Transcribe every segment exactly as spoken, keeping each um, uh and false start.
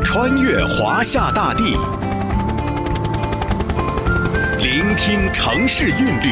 穿越华夏大地，聆听城市韵律，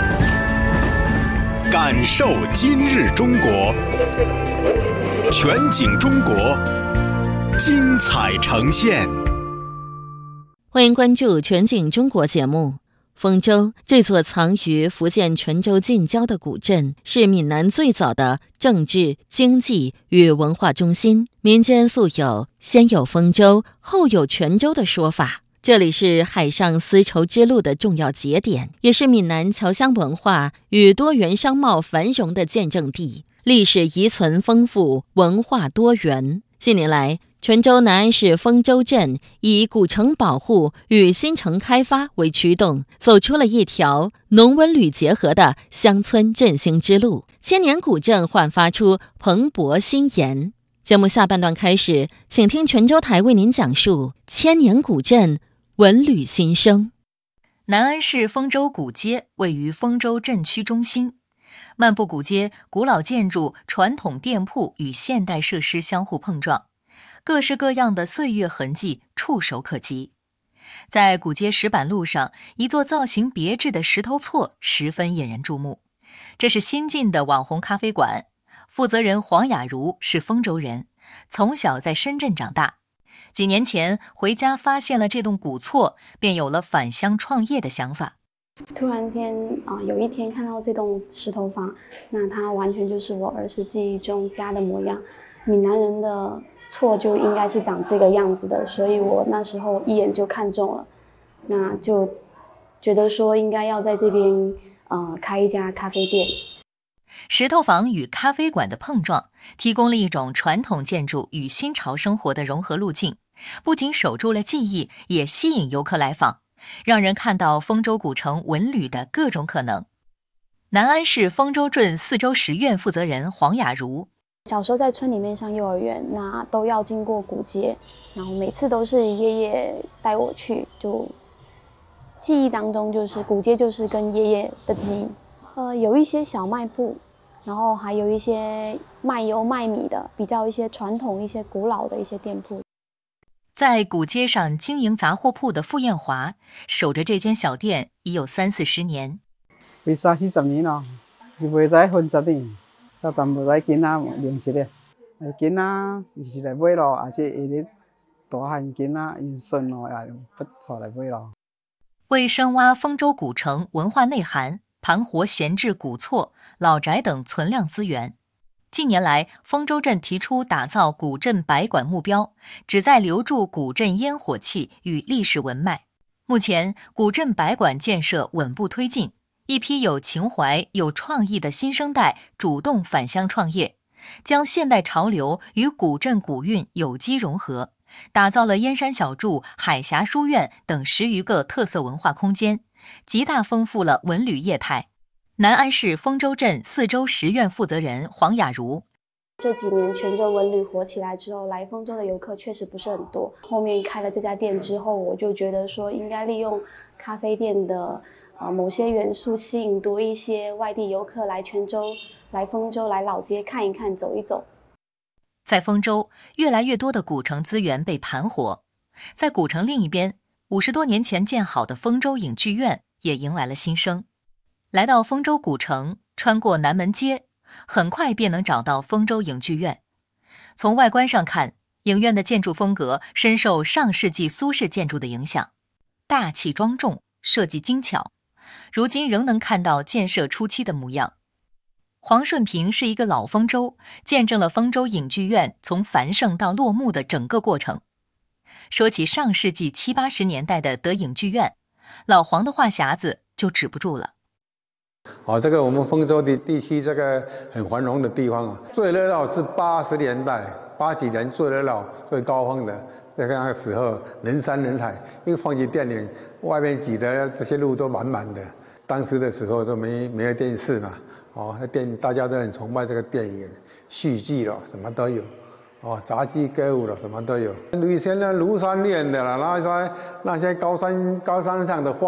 感受今日中国。全景中国，精彩呈现。 欢迎关注全景中国节目。丰州这座藏于福建泉州近郊的古镇，是闽南最早的政治、经济与文化中心。民间素有先有丰州，后有泉州的说法。这里是海上丝绸之路的重要节点，也是闽南侨乡文化与多元商贸繁荣的见证地，历史遗存丰富，文化多元。近年来，泉州南安市丰州镇以古城保护与新城开发为驱动，走出了一条农文旅结合的乡村振兴之路。千年古镇焕发出蓬勃新颜。节目下半段开始，请听泉州台为您讲述千年古镇文旅新生。 南安市丰州古街位于丰州镇区中心，漫步古街，古老建筑、传统店铺与现代设施相互碰撞，各式各样的岁月痕迹触手可及。在古街石板路上，一座造型别致的石头厝十分引人注目。这是新进的网红咖啡馆，负责人黄雅茹是丰州人，从小在深圳长大。几年前回家发现了这栋古厝，便有了返乡创业的想法。 突然间啊、呃，有一天看到这栋石头房，那它完全就是我儿时记忆中家的模样。闽南人的厝就应该是长这个样子的，所以我那时候一眼就看中了，那就觉得说应该要在这边呃开一家咖啡店。 石头房与咖啡馆的碰撞，提供了一种传统建筑与新潮生活的融合路径，不仅守住了记忆，也吸引游客来访，让人看到丰州古城文旅的各种可能。南安市丰州镇四周十院负责人黄雅茹， 小时候在村里面上幼儿园，那都要经过古街，然后每次都是爷爷带我去，就记忆当中就是古街就是跟爷爷的记忆。呃，有一些小卖部，然后还有一些卖油卖米的，比较一些传统、一些古老的一些店铺。 在古街上经营杂货铺的傅艳华，守着这间小店已有三四十年。 为三四十年了，是袂使分十年，到淡薄仔囡仔零食咧，囡仔是来买咯，还是下日大汉囡仔因孙咯也不带来买咯。 为深挖丰州古城文化内涵，盘活闲置古厝、老宅等存量资源。近年来，丰州镇提出打造古镇百馆目标，旨在留住古镇烟火气与历史文脉。目前，古镇百馆建设稳步推进，一批有情怀、有创意的新生代主动返乡创业，将现代潮流与古镇古韵有机融合，打造了燕山小筑、海峡书院等十余个特色文化空间，极大丰富了文旅业态。南安市丰州镇四周十院负责人黄雅茹， 这几年泉州文旅火起来之后，来丰州的游客确实不是很多。后面开了这家店之后，我就觉得说应该利用咖啡店的呃某些元素，吸引多一些外地游客来泉州、来丰州、来老街看一看、走一走。 在丰州，越来越多的古城资源被盘活。在古城另一边，五十多年前建好的丰州影剧院也迎来了新生。来到丰州古城，穿过南门街，很快便能找到丰州影剧院。从外观上看，影院的建筑风格深受上世纪苏式建筑的影响，大气庄重，设计精巧，如今仍能看到建设初期的模样。黄顺平是一个老丰州，见证了丰州影剧院从繁盛到落幕的整个过程。说起上世纪七八十年代的德影剧院，老黄的话匣子就止不住了。 哦，这个我们丰州的地区，这个很繁荣的地方啊，最热闹是八十年代，八几年最热闹、最高峰的，在那个时候人山人海，因为放起电影，外面挤的这些路都满满的。当时的时候都没没有电视嘛，哦，那电大家都很崇拜这个电影，戏剧了，什么都有。哦，杂技歌舞了，什么都有。以前的庐山恋的啦，那些那些高山高山上的画。